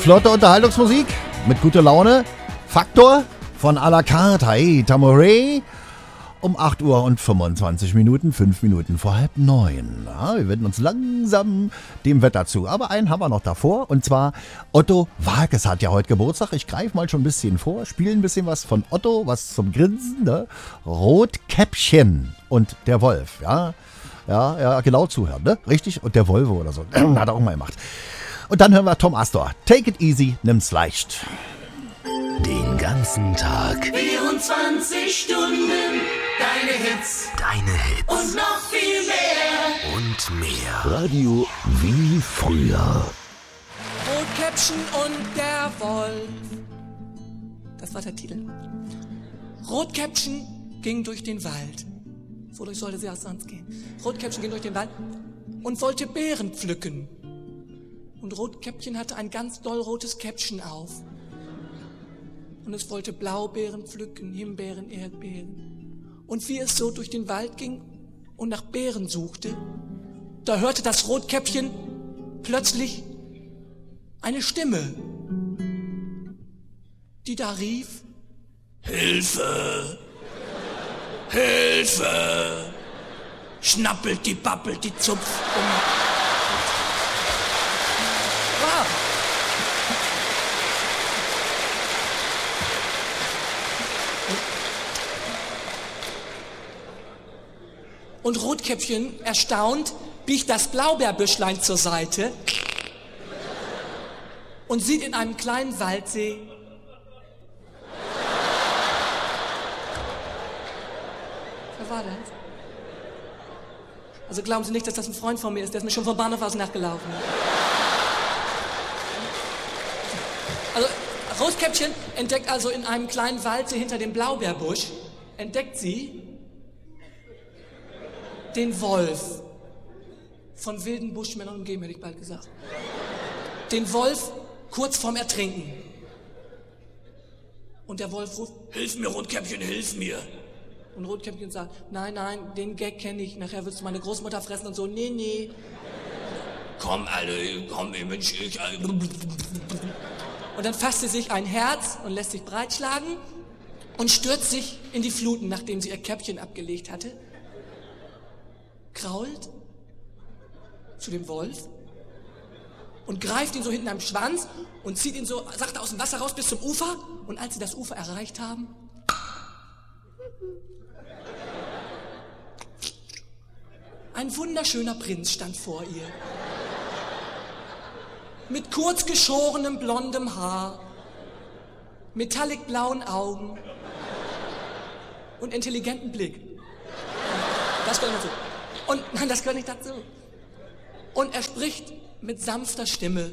Flotte Unterhaltungsmusik mit guter Laune. Faktor von à la carte. Hey, Tamore. Um 8 Uhr und 25 Minuten, 5 Minuten vor 8:30. Ja, wir wenden uns langsam dem Wetter zu. Aber einen haben wir noch davor. Und zwar Otto Waalkes hat ja heute Geburtstag. Ich greife mal schon ein bisschen vor. Spiele ein bisschen was von Otto, was zum Grinsen. Ne? Rotkäppchen und der Wolf. Ja, genau zuhören. Ne? Richtig? Und der Volvo oder so. Hat er auch mal gemacht. Und dann hören wir Tom Astor. Take it easy, nimm's leicht. Den ganzen Tag. 24 Stunden. Deine Hits. Und noch viel mehr. Und mehr. Radio wie früher. Rotkäppchen und der Wolf. Das war der Titel. Rotkäppchen ging durch den Wald. Wodurch sollte sie auch sonst gehen? Rotkäppchen ging durch den Wald und wollte Beeren pflücken. Und Rotkäppchen hatte ein ganz doll rotes Käppchen auf. Und es wollte Blaubeeren pflücken, Himbeeren, Erdbeeren. Und wie es so durch den Wald ging und nach Beeren suchte, da hörte das Rotkäppchen plötzlich eine Stimme, die da rief: Hilfe! Hilfe! Schnappelt die Bappelt die Zupf um. Wow. Und Rotkäppchen, erstaunt, biegt das Blaubeerbüschlein zur Seite und sieht in einem kleinen Waldsee wer war das? Also glauben Sie nicht, dass das ein Freund von mir ist, der ist mir schon vom Bahnhof aus nachgelaufen. Also Rotkäppchen entdeckt also in einem kleinen Waldsee hinter dem Blaubeerbusch, entdeckt sie den Wolf. Von wilden Buschmännern umgeben, hätte ich bald gesagt. Den Wolf kurz vorm Ertrinken. Und der Wolf ruft: Hilf mir, Rotkäppchen, hilf mir! Und Rotkäppchen sagt: Nein, den Gag kenne ich, nachher willst du meine Großmutter fressen und so. Nee. Komm, Mensch, Und dann fasst sie sich ein Herz und lässt sich breitschlagen und stürzt sich in die Fluten, nachdem sie ihr Käppchen abgelegt hatte. Krault zu dem Wolf und greift ihn so hinten am Schwanz und zieht ihn so sachte aus dem Wasser raus bis zum Ufer. Und als sie das Ufer erreicht haben, ein wunderschöner Prinz stand vor ihr. Mit kurz geschorenem blondem Haar, metallic-blauen Augen und intelligentem Blick. Das gehört dazu. Und nein, das gehört nicht dazu. Und er spricht mit sanfter Stimme: